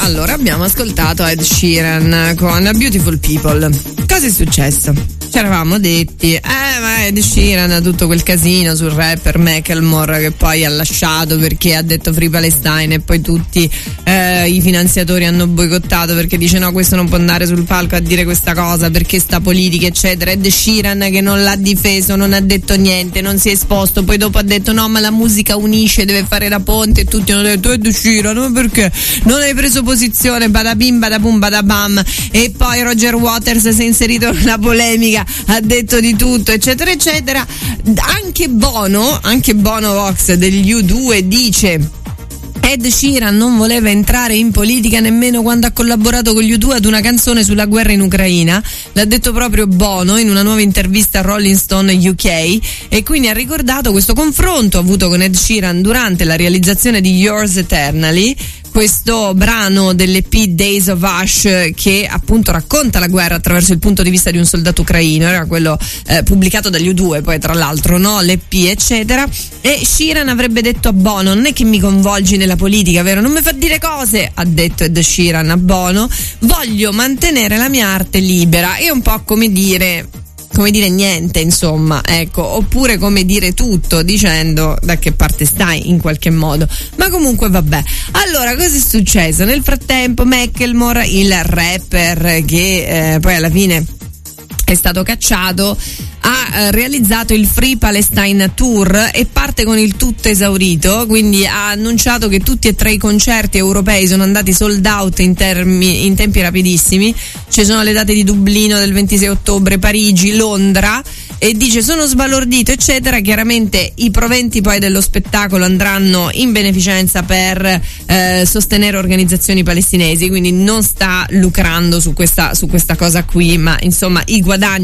Allora, abbiamo ascoltato Ed Sheeran con Beautiful People. Cosa è successo? Ci eravamo detti, ma Ed Sheeran ha tutto quel casino sul rapper Macklemore che poi ha lasciato perché ha detto Free Palestine e poi tutti i finanziatori hanno boicottato perché dice no, questo non può andare sul palco a dire questa cosa perché sta politica eccetera. Ed Sheeran che non l'ha difeso, non ha detto niente, non si è esposto, poi dopo ha detto no, ma la musica unisce, deve fare la ponte, e tutti hanno detto Ed Sheeran perché non hai preso posizione, badabim badabum badabam. E poi Roger Waters si è inserito in una polemica, ha detto di tutto eccetera eccetera. Anche Bono Vox degli U2 dice Ed Sheeran non voleva entrare in politica nemmeno quando ha collaborato con gli U2 ad una canzone sulla guerra in Ucraina. L'ha detto proprio Bono in una nuova intervista a Rolling Stone UK, e quindi ha ricordato questo confronto avuto con Ed Sheeran durante la realizzazione di Yours Eternally, questo brano dell'EP Days of Ash che appunto racconta la guerra attraverso il punto di vista di un soldato ucraino. Era quello pubblicato dagli U2 poi tra l'altro, no? L'EP eccetera. E Sheeran avrebbe detto a Bono non è che mi coinvolgi nella politica, vero? Non mi fa dire cose, ha detto Ed Sheeran a Bono, voglio mantenere la mia arte libera. È un po' come dire niente, insomma, ecco, oppure come dire tutto dicendo da che parte stai in qualche modo. Ma comunque vabbè. Allora, cosa è successo? Nel frattempo Macklemore, il rapper che poi alla fine è stato cacciato, ha realizzato il Free Palestine Tour e parte con il tutto esaurito, quindi ha annunciato che tutti e tre i concerti europei sono andati sold out in tempi rapidissimi. Ci sono le date di Dublino del 26 ottobre, Parigi, Londra, e dice sono sbalordito eccetera. Chiaramente i proventi poi dello spettacolo andranno in beneficenza per sostenere organizzazioni palestinesi, quindi non sta lucrando su questa cosa qui, ma insomma i guadagni